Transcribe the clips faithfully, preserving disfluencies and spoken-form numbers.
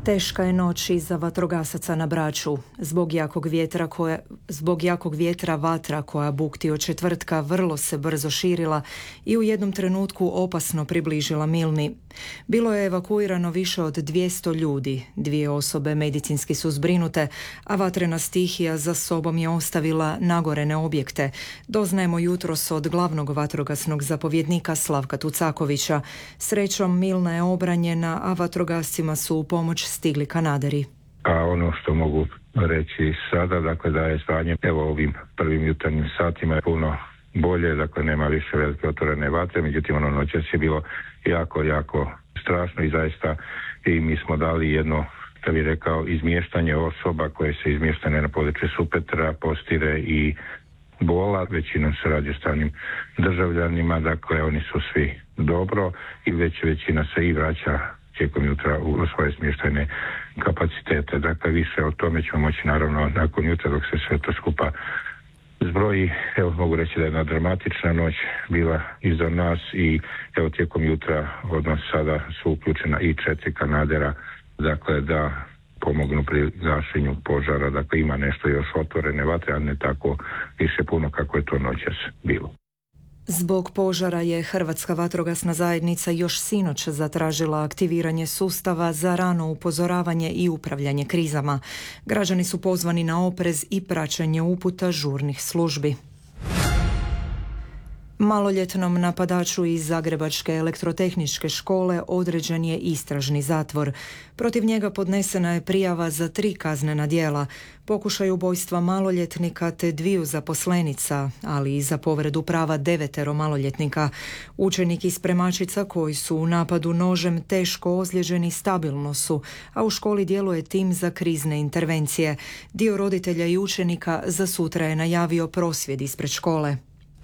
Teška je noć iza vatrogasaca na Braču. Zbog jakog vjetra, koja, zbog jakog vjetra vatra koja bukti od četvrtka vrlo se brzo širila i u jednom trenutku opasno približila Milni. Bilo je evakuirano više od dvjesto ljudi, dvije osobe medicinski su zbrinute, a vatrena stihija za sobom je ostavila nagorene objekte. Doznajemo jutros od glavnog vatrogasnog zapovjednika Slavka Tucakovića. Srećom Milna je obranjena, a vatrogascima su u pomoć stigli kanaderi. A ono što mogu reći sada, dakle da je stanje evo ovim prvim jutarnjim satima je puno bolje, dakle nema više velike otvorene vatre, međutim ono noćas je bilo jako, jako strašno i zaista i mi smo dali jedno, da bih rekao, izmještanje osoba koje se izmještane na području Supetra, Postire i Bola, većinom se radi o stranim državljanima, dakle oni su svi dobro i već većina se i vraća tijekom jutra u svoje smještajne kapacitete. Dakle, više o tome ćemo moći naravno nakon jutra dok se sve to skupa zbroji. Evo mogu reći da je jedna dramatična noć bila iza nas i evo tijekom jutra od nas sada su uključena i četiri kanadera, dakle da pomognu pri gašenju požara. Dakle, ima nešto još otvorene vatre, a ne tako više puno kako je to noćas bilo. Zbog požara je Hrvatska vatrogasna zajednica još sinoć zatražila aktiviranje sustava za rano upozoravanje i upravljanje krizama. Građani su pozvani na oprez i praćenje uputa žurnih službi. Maloljetnom napadaču iz Zagrebačke elektrotehničke škole određen je istražni zatvor. Protiv njega podnesena je prijava za tri kaznena djela, pokušaj ubojstva maloljetnika te dviju zaposlenica, ali i za povredu prava devetero maloljetnika. Učenik i spremačica koji su u napadu nožem teško ozlijeđeni stabilno su, a u školi djeluje tim za krizne intervencije. Dio roditelja i učenika za sutra je najavio prosvjed ispred škole.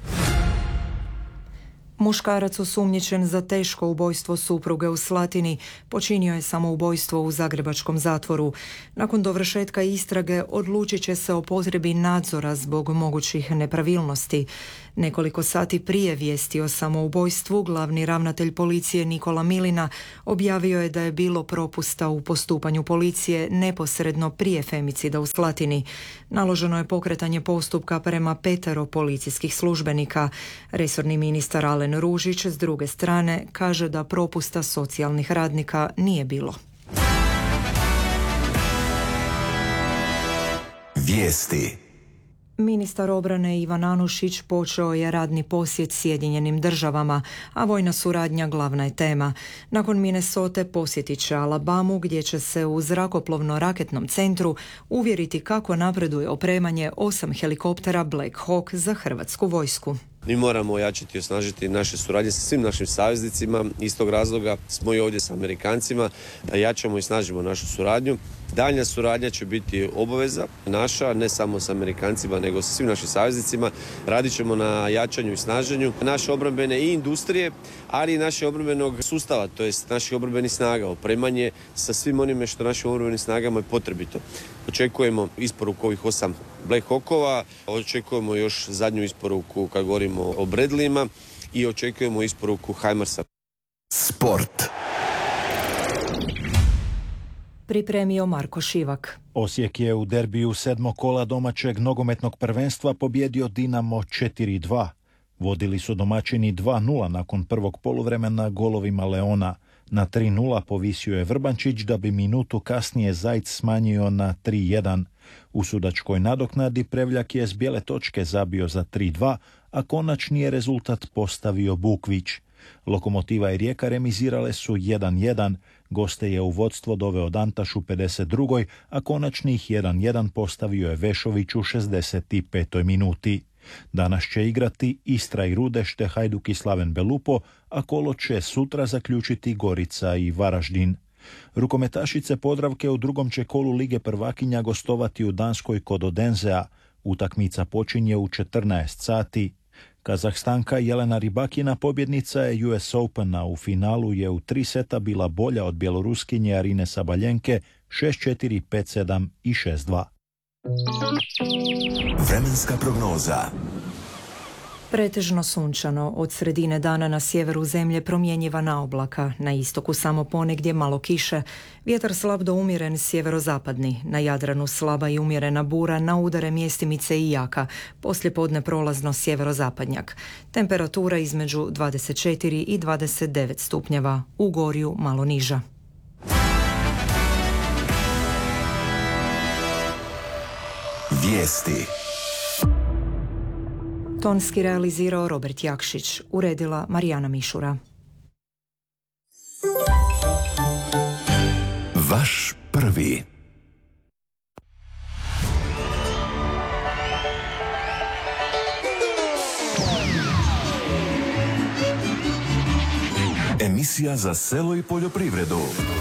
Muškarac osumnjičen za teško ubojstvo supruge u Slatini počinio je samoubojstvo u zagrebačkom zatvoru. Nakon dovršetka istrage odlučit će se o potrebi nadzora zbog mogućih nepravilnosti. Nekoliko sati prije vijesti o samoubojstvu glavni ravnatelj policije Nikola Milina objavio je da je bilo propusta u postupanju policije neposredno prije femicida u Slatini. Naloženo je pokretanje postupka prema petero policijskih službenika. Resorni ministar Alen Ružić s druge strane kaže da propusta socijalnih radnika nije bilo. Vijesti. Ministar obrane Ivan Anušić počeo je radni posjet Sjedinjenim državama, a vojna suradnja glavna je tema. Nakon Minnesote posjetit će Alabamu, gdje će se u zrakoplovno-raketnom centru uvjeriti kako napreduje opremanje osam helikoptera Black Hawk za hrvatsku vojsku. Mi moramo ojačati i osnažiti naše suradnje sa svim našim saveznicima. Iz tog razloga smo i ovdje sa Amerikancima, jačamo i snažimo našu suradnju. Daljnja suradnja će biti obaveza naša, ne samo sa Amerikancima, nego sa svim našim saveznicima. Radit ćemo na jačanju i snaženju naše obrambene i industrije, ali i našeg obrambenog sustava, to jest naših obrambenih snaga, opremanje sa svim onime što našim obrambenim snagama je potrebito. Očekujemo isporuku ovih osam Black Hawkova, očekujemo još zadnju isporuku kad govorimo o Bradleyima i očekujemo isporuku Himarsa. Sport. Pripremio Marko Šivak. Osijek je u derbiju sedmog kola domaćeg nogometnog prvenstva pobjedio Dinamo četiri dva. Vodili su domaćini dva nula nakon prvog poluvremena golovima Leona. Na tri nula povisio je Vrbančić da bi minutu kasnije Zajc smanjio na tri jedan. U sudačkoj nadoknadi Prevljak je s bijele točke zabio za tri dva, a konačni je rezultat postavio Bukvić. Lokomotiva i Rijeka remizirale su jedan jedan, goste je u vodstvo doveo Dantaš u pedeset drugoj, a konačnih jedan jedan postavio je Vešović u šezdeset petoj minuti. Danas će igrati Istra i Rudeš te Hajduk i Slaven Belupo, a kolo će sutra zaključiti Gorica i Varaždin. Rukometašice Podravke u drugom će kolu Lige prvakinja gostovati u Danskoj kod Odenzea. Utakmica počinje u četrnaest sati. Kazahstanka Jelena Rybakina pobjednica je U S Opena, u finalu je u tri seta bila bolja od bjeloruskinje Arine Sabaljenke šest četiri, pet sedam i šest dva. Vremenska prognoza. Pretežno sunčano, od sredine dana na sjeveru zemlje promjenjiva na oblaka, na istoku samo ponegdje malo kiše, vjetar slab do umjeren sjeverozapadni, na Jadranu slaba i umjerena bura, na udare mjestimice i jaka, poslijepodne prolazno sjeverozapadnjak. Temperatura između dvadeset četiri i dvadeset devet stupnjeva, u Gorju malo niža. Vijesti. Tonski realizirao Robert Jakšić, uredila Marijana Mišura. Vaš prvi. Emisija za selo i poljoprivredu.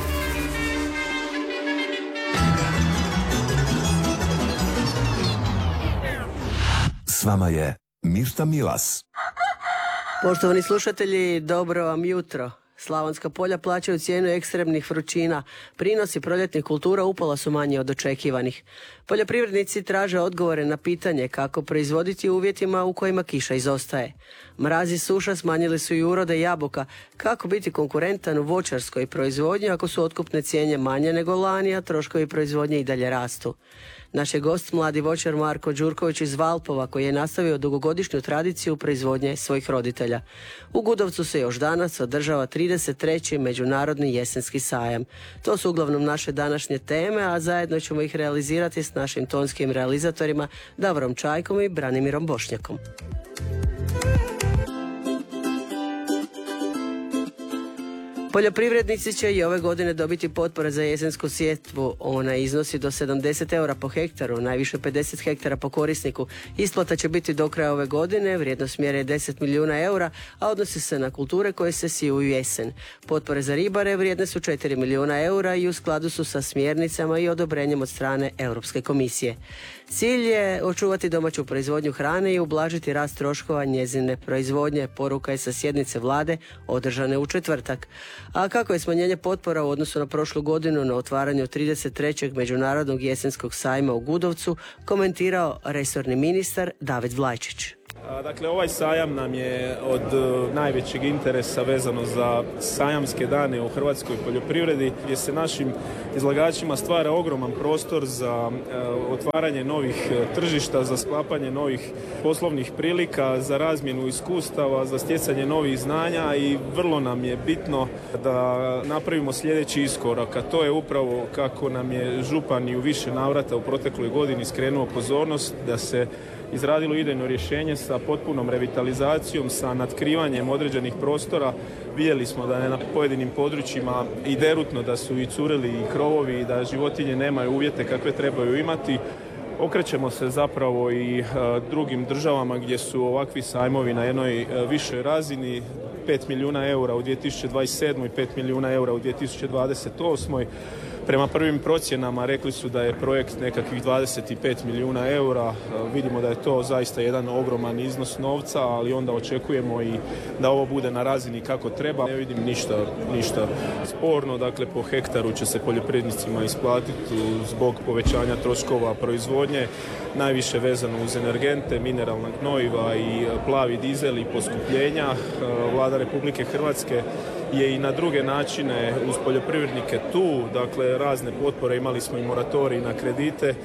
S vama je Mirta Milas. Poštovani slušatelji, dobro vam jutro. Slavonska polja plaćaju cijenu ekstremnih vrućina. Prinosi proljetnih kultura upala su manji od očekivanih. Poljoprivrednici traže odgovore na pitanje kako proizvoditi u uvjetima u kojima kiša izostaje. Mrazi i suša smanjili su i urode jabuka. Kako biti konkurentan u voćarskoj proizvodnji ako su otkupne cijene manje nego lani, a troškovi proizvodnje i dalje rastu? Naš je gost mladi voćar Marko Đurković iz Valpova, koji je nastavio dugogodišnju tradiciju proizvodnje svojih roditelja. U Gudovcu se još danas održava trideset treći Međunarodni jesenski sajam. To su uglavnom naše današnje teme, a zajedno ćemo ih realizirati s našim tonskim realizatorima Davorom Čajkom i Branimirom Bošnjakom. Poljoprivrednici će i ove godine dobiti potpore za jesensku sjetvu. Ona iznosi do sedamdeset eura po hektaru, najviše pedeset hektara po korisniku. Isplata će biti do kraja ove godine, vrijednost mjere je deset milijuna eura, a odnosi se na kulture koje se siju u jesen. Potpore za ribare vrijedne su četiri milijuna eura i u skladu su sa smjernicama i odobrenjem od strane Europske komisije. Cilj je očuvati domaću proizvodnju hrane i ublažiti rast troškova njezine proizvodnje, poruka je sa sjednice vlade održane u četvrtak. A kako je smanjenje potpora u odnosu na prošlu godinu na otvaranju trideset trećeg Međunarodnog jesenskog sajma u Gudovcu komentirao resorni ministar David Vlajčić. Dakle, ovaj sajam nam je od najvećeg interesa vezano za sajamske dane u hrvatskoj poljoprivredi, gdje se našim izlagačima stvara ogroman prostor za otvaranje novih tržišta, za sklapanje novih poslovnih prilika, za razmjenu iskustava, za stjecanje novih znanja i vrlo nam je bitno da napravimo sljedeći iskorak, a to je upravo kako nam je župan i u više navrata u protekloj godini skrenuo pozornost da se izradilo idejno rješenje sa potpunom revitalizacijom, sa natkrivanjem određenih prostora. Vidjeli smo da je na pojedinim područjima i derutno, da su i curili i krovovi i da životinje nemaju uvjete kakve trebaju imati. Okrećemo se zapravo i a, drugim državama gdje su ovakvi sajmovi na jednoj a, višoj razini, pet milijuna eura u dvije tisuće dvadeset sedmoj i pet milijuna eura u dvije tisuće dvadeset osmoj Prema prvim procjenama rekli su da je projekt nekakvih dvadeset pet milijuna eura. Vidimo da je to zaista jedan ogroman iznos novca, ali onda očekujemo i da ovo bude na razini kako treba. Ne vidim ništa, ništa sporno, dakle po hektaru će se poljoprivrednicima isplatiti zbog povećanja troškova proizvodnje, najviše vezano uz energente, mineralna gnojiva i plavi dizel i poskupljenja. Vlada Republike Hrvatske je i na druge načine uz poljoprivrednike tu, dakle razne potpore, imali smo i moratorij na kredite. E,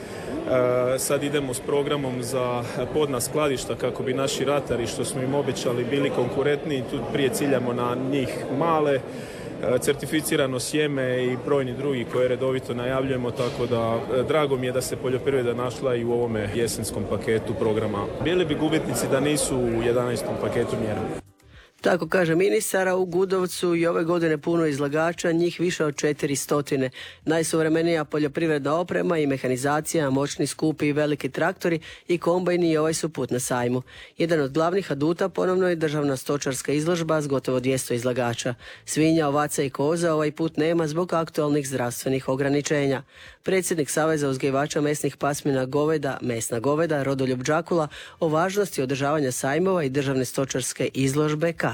sad idemo s programom za podna skladišta kako bi naši ratari, što smo im obećali, bili konkurentni. Tu prije ciljamo na njih male, certificirano sjeme i brojni drugi koje redovito najavljujemo, tako da drago mi je da se poljoprivreda našla i u ovome jesenskom paketu programa. Bili bi gubitnici da nisu u jedanaestom paketu mjera. Tako kaže ministar, u Gudovcu i ove godine puno izlagača, njih više od četiri stotine. Najsuvremenija poljoprivredna oprema i mehanizacija, moćni skupi i veliki traktori i kombajni i ovaj su put na sajmu. Jedan od glavnih aduta ponovno je državna stočarska izložba s gotovo dvjesto izlagača. Svinja, ovaca i koza ovaj put nema zbog aktualnih zdravstvenih ograničenja. Predsjednik Saveza uzgajivača mesnih pasmina goveda, mesna goveda, Rodoljub Đakula, o važnosti održavanja sajmova i državne stočarske izložbe kaže.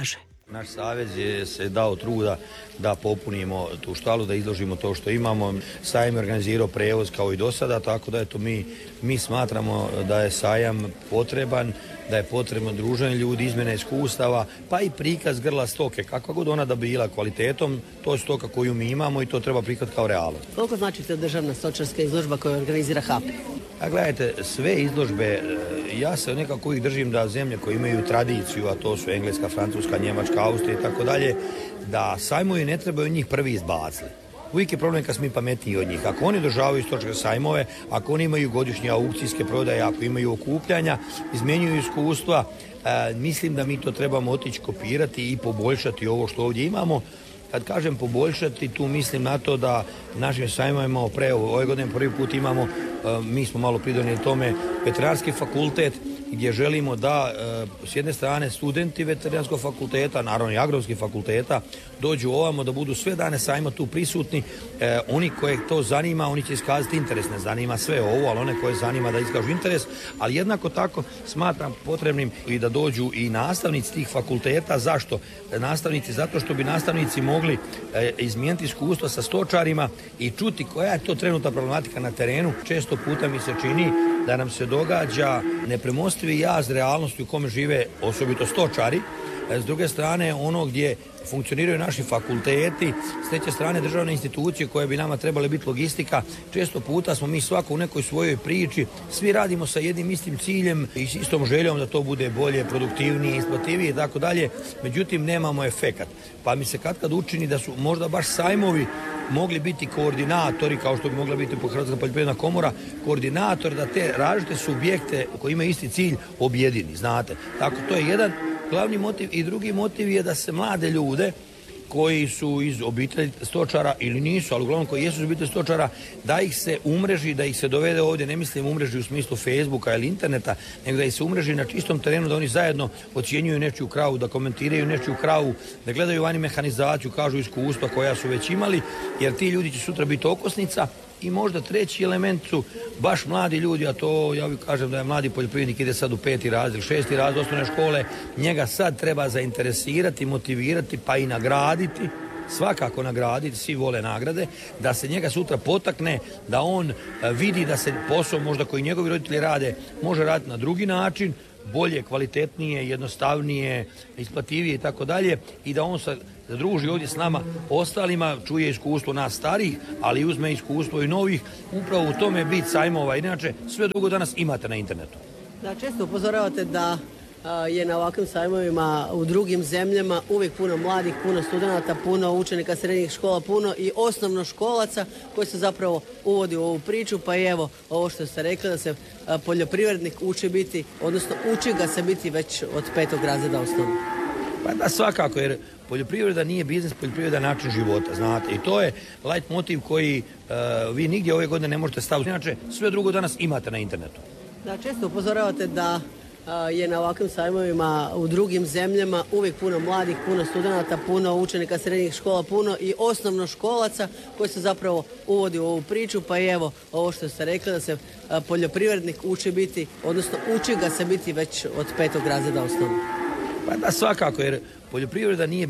Naš savez je se dao truda da popunimo tu štalu, da izložimo to što imamo. Sajam je organizirao prevoz kao i do sada, tako da eto, mi, mi smatramo da je sajam potreban, da je potrebno druženje ljudi, izmjena iskustava, pa i prikaz grla stoke, kakva god ona da bila kvalitetom, to je stoka koju mi imamo i to treba prikazati kao realnost. Koliko znači ta državna stočarska izložba koju organizira H A P? A gledajte, sve izložbe, ja se nekako uvijek držim da zemlje koje imaju tradiciju, a to su Engleska, Francuska, Njemačka, Austrija i tako dalje, da sajmovi ne trebaju njih prvi izbacili. Uvijek je problem kad smo mi pametniji od njih. Ako oni održavaju stočarske sajmove, ako oni imaju godišnje aukcijske prodaje, ako imaju okupljanja, izmjenjuju iskustva, e, mislim da mi to trebamo otići kopirati i poboljšati ovo što ovdje imamo. Kad kažem poboljšati, tu mislim na to da našim sajmovima pre ove godine prvi put imamo, mi smo malo pridonijeli tome, veterinarski fakultet gdje želimo da s jedne strane studenti veterinarskog fakulteta, naravno i agronomskih fakulteta, dođu ovamo da budu sve dane sajma tu prisutni. E, oni koje to zanima, oni će iskazati interes, ne zanima sve ovo, ali one koje zanima da iskažu interes, ali jednako tako smatram potrebnim i da dođu i nastavnici tih fakulteta. Zašto? Nastavnici, zato što bi nastavnici mogli e, izmijeniti iskustva sa stočarima i čuti koja je to trenutna problematika na terenu. Često puta mi se čini da nam se događa nepremostivi jaz realnosti u kome žive osobito stočari. S druge strane, ono gdje funkcioniraju naši fakulteti, s treće strane državne institucije koje bi nama trebale biti logistika, često puta smo mi svako u nekoj svojoj priči, svi radimo sa jednim istim ciljem i s istom željom da to bude bolje, produktivnije, isplativije i tako dalje, međutim nemamo efekat. Pa mi se katkad učini da su možda baš sajmovi mogli biti koordinatori, kao što bi mogla biti Hrvatska poljoprivredna komora, koordinator da te različite subjekte koji imaju isti cilj objedini, znate. Tako, to je jedan glavni motiv i drugi motiv je da se mlade ljude koji su iz obitelji stočara ili nisu, ali uglavnom koji jesu iz obitelji stočara, da ih se umreži, da ih se dovede ovdje, ne mislim umreži u smislu Facebooka ili interneta, nego da ih se umreži na čistom terenu, da oni zajedno ocjenjuju nečiju kravu, da komentiraju nečiju kravu, da gledaju vani mehanizaciju, kažu iskustva koja su već imali, jer ti ljudi će sutra biti okosnica. I možda treći element su baš mladi ljudi, a to ja kažem da je mladi poljoprivrednik ide sad u peti razred, šesti razred osnovne škole, njega sad treba zainteresirati, motivirati pa i nagraditi, svakako nagraditi, svi vole nagrade, da se njega sutra potakne, da on vidi da se posao možda koji njegovi roditelji rade može raditi na drugi način, bolje, kvalitetnije, jednostavnije, isplativije i tako dalje, i da on se druži ovdje s nama ostalima, čuje iskustvo nas starijih, ali uzme iskustvo i novih. Upravo u tome bit sajmova. Inače, sve drugo danas imate na internetu. Da, često upozoravate da je na ovakvim sajmovima u drugim zemljama uvijek puno mladih, puno studenata, puno učenika srednjih škola, puno i osnovnoškolaca koji se zapravo uvodi u ovu priču. Pa i evo, ovo što ste rekli, da se poljoprivrednik uči biti, odnosno uči ga se biti već od petog razreda osnovno. Pa da, svakako, jer poljoprivreda nije biznis, poljoprivreda je način života, znate. I to je light motiv koji uh, vi nigdje ove godine ne možete staviti. Inače, sve drugo danas imate na internetu. Da, često upozoravate da je na ovakvim sajmovima u drugim zemljama uvijek puno mladih, puno studenata, puno učenika srednjih škola, puno i osnovnoškolaca koji se zapravo uvodi u ovu priču. Pa i evo, ovo što ste rekli, da se poljoprivrednik uči biti, odnosno uči ga se biti već od petog razreda osnovno. Pa da, svakako, jer poljoprivreda nije